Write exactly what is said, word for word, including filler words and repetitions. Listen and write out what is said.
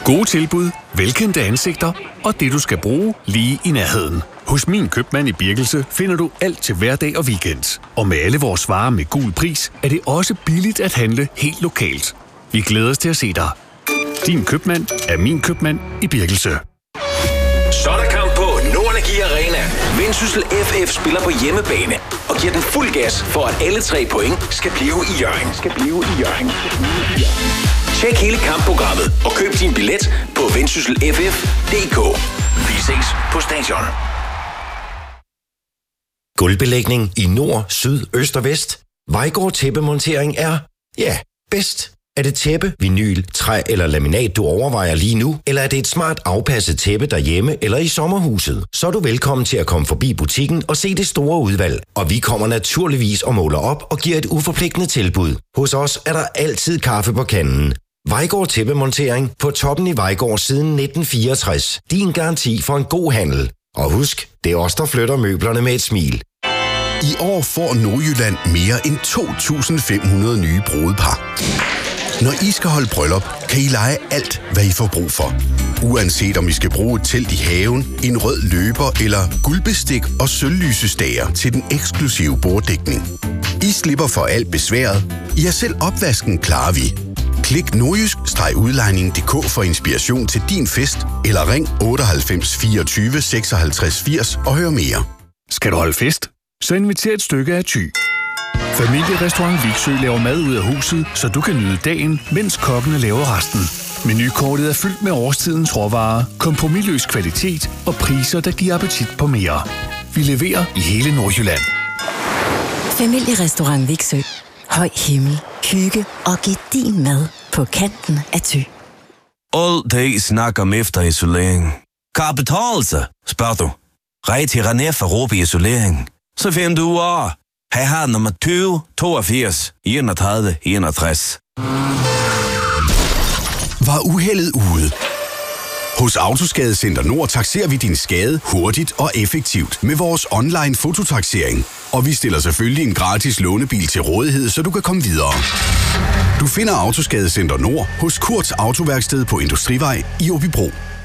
Gode tilbud, velkendte ansigter og det, du skal bruge lige i nærheden. Hos Min Købmand i Birkelse finder du alt til hverdag og weekend. Og med alle vores varer med gul pris, er det også billigt at handle helt lokalt. Vi glæder os til at se dig. Din købmand er Min Købmand i Birkelse. Så er der kamp på Nord-Energi Arena. Vendsyssel F F spiller på hjemmebane og giver den fuld gas for, at alle tre point skal blive i Hjørring. Skal blive i Hjørring. Tjek hele kampprogrammet og køb din billet på vendsyssel f f punktum d k. Vi ses på stadion. Gulvbelægning i nord, syd, øst og vest. Vejgaard Tæppemontering er, ja, bedst. Er det tæppe, vinyl, træ eller laminat, du overvejer lige nu? Eller er det et smart afpasset tæppe derhjemme eller i sommerhuset? Så er du velkommen til at komme forbi butikken og se det store udvalg. Og vi kommer naturligvis og måler op og giver et uforpligtende tilbud. Hos os er der altid kaffe på kanden. Vejgaard Tæppemontering på toppen i Vejgaard siden nitten fireogtres. Din garanti for en god handel. Og husk, det er os, der flytter møblerne med et smil. I år får Nordjylland mere end to tusind fem hundrede nye brudepar. Når I skal holde bryllup, kan I leje alt, hvad I får brug for. Uanset om I skal bruge et telt i haven, en rød løber eller guldbestik og sølvlysestager til den eksklusive borddækning. I slipper for alt besværet. Ja, selv opvasken klarer vi. Klik nordjysk-udlejning punktum d k for inspiration til din fest, eller ring otteoghalvfems fireogtyve seksoghalvtreds firs og hør mere. Skal du holde fest? Så inviter et stykke af Thy. Familierestaurant Viksø laver mad ud af huset, så du kan nyde dagen, mens kokkene laver resten. Menukortet er fyldt med årstidens råvarer, kompromisløs kvalitet og priser, der giver appetit på mere. Vi leverer i hele Nordjylland. Familierestaurant Viksø. Høj himmel, hygge og gedigen mad på kanten af Thy. All day snakker om efterisolering. Kan det betale sig, spørger du? Rej til René for Råbe Isolering. Så finder du ud af. Her har nummer tyve toogfirs enogtredive enogtres. Var uheldet ude? Hos Autoskadecenter Nord takserer vi din skade hurtigt og effektivt med vores online fototaksering. Og vi stiller selvfølgelig en gratis lånebil til rådighed, så du kan komme videre. Du finder Autoskadecenter Nord hos Kurts Autoværksted på Industrivej i Åbybro.